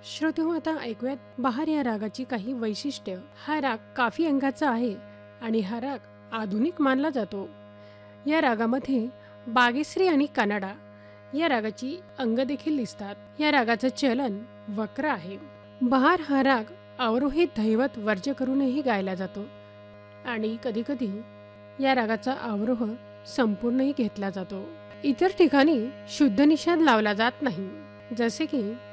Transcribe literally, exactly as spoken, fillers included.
श्रोते हो, आता ऐकूयात बहार या रागाची काही वैशिष्ट्य. हा राग काफी अंगाचा आहे आणि हा राग आधुनिक मानला जातो. या रागामध्ये बागेश्री आणि कन्नडा या रागाची अंग देखील दिसतात. या रागाचं चलन वक्र आहे. बहार हा राग अवरोही दैवत वर्ज्य करूनही गायला जातो आणि कधीकधी या रागाचा अवरोह संपूर्णही घेतला जातो. इतर ठिकाणी शुद्ध निषाद लावला जात नाही, जसे की